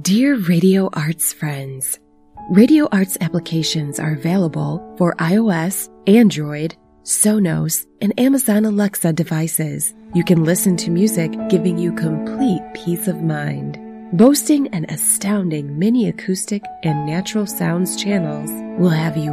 Dear Radio Arts friends, Radio Arts applications are available for iOS, Android, Sonos, and Amazon Alexa devices. You can listen to music giving you complete peace of mind. Boasting an astounding mini acoustic and natural sounds channels will have you